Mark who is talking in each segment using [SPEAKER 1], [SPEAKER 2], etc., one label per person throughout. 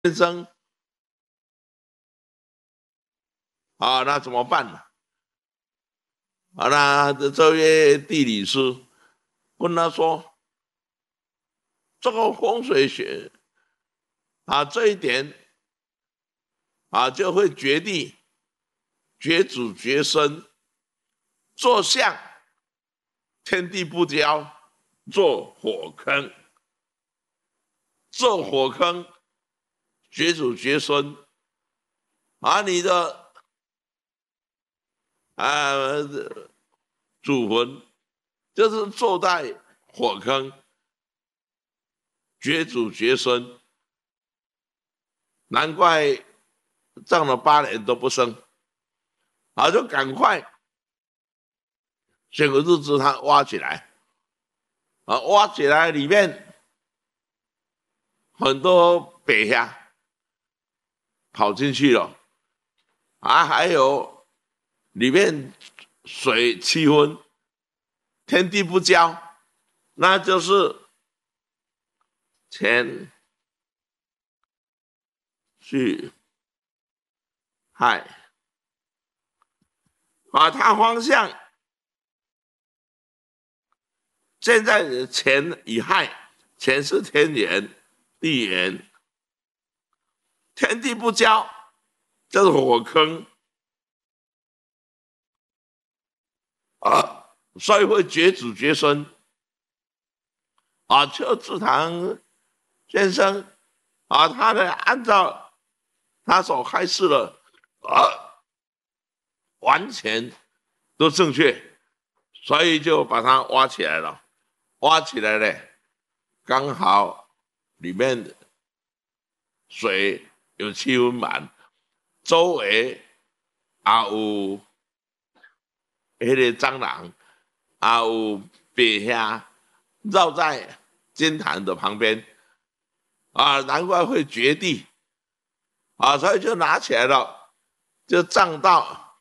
[SPEAKER 1] 先生啊，那怎么办呢？啊，那这位地理师问他说：这个风水学啊，这一点啊，就会决定绝子绝孙，坐向天地不交，做火坑，做火坑，绝子绝孙，啊，你的祖坟就是坐在火坑，绝子绝孙，难怪葬了8年都不生，啊，就赶快选个日子他挖起来，啊，挖起来里面很多北虾跑进去了，啊，还有里面水气温天地不交，那就是前去害啊，它方向现在前与亥，前是天元地元，天地不交就是火坑啊，所以会绝子绝孙啊。邱志堂先生啊，他呢按照他所开示的啊，完全都正确，所以就把它挖起来了。挖起来呢，刚好里面水有气温满，周围也有那个蟑螂，也有白虾绕在金坛的旁边啊，难怪会绝地啊，所以就拿起来了，就葬到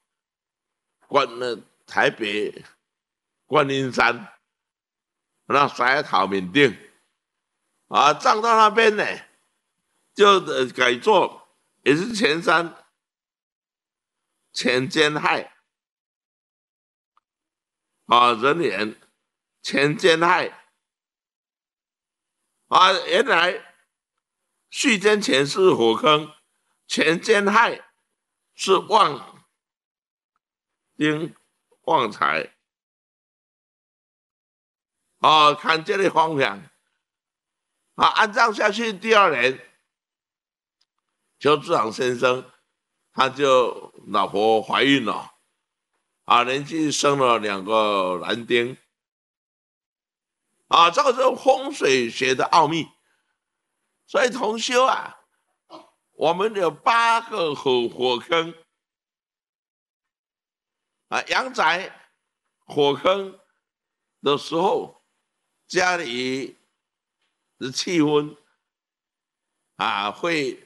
[SPEAKER 1] 台北观音山那山头面顶啊，葬到那边呢，就改做也是前山前间亥啊，人脸前间亥啊，原来戌间前是火坑，前间亥是旺丁旺财啊，看这个方向啊，按照下去，第2年，邱志航先生他就老婆怀孕了啊，连续生了2个男丁啊，这个是风水学的奥秘。所以同修啊，我们有8个火坑啊，阳宅火坑的时候，家里的气温啊会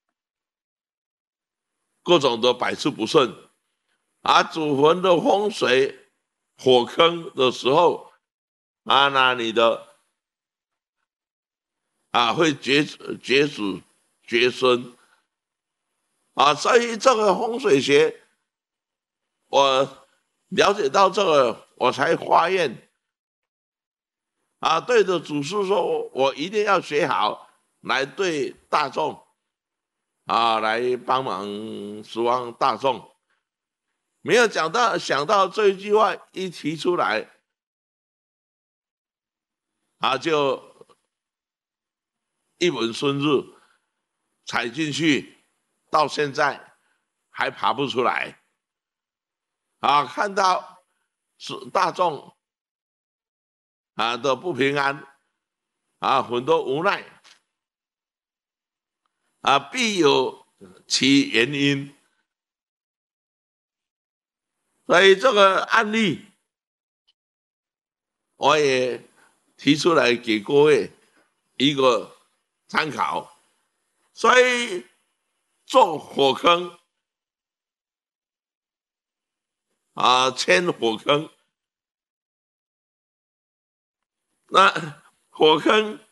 [SPEAKER 1] 各种的百出不顺，啊，祖坟的风水火坑的时候啊，那你的啊会绝子绝孙啊，所以这个风水学，我了解到这个，我才发愿啊，对着祖师说，我一定要学好，来对大众啊，来帮忙十方大众。没有想到这一句话一提出来，啊，就一吻顺日踩进去，到现在还爬不出来啊！看到是大众啊的不平安啊，很多无奈啊，必有其原因。所以这个案例我也提出来给各位一个参考。所以做火坑啊，迁火坑，那火坑